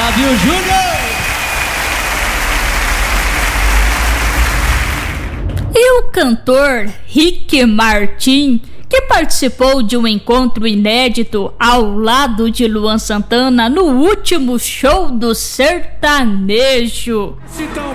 Flávio Júnior. E o cantor Rick Martin, que participou de um encontro inédito ao lado de Luan Santana no último show do sertanejo.